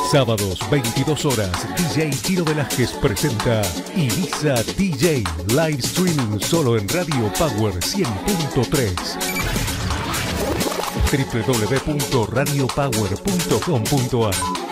Sábados 22 horas, DJ Tino Velázquez presenta Ibiza DJ Live Streaming solo en Radio Power 100.3. www.radiopower.com.ar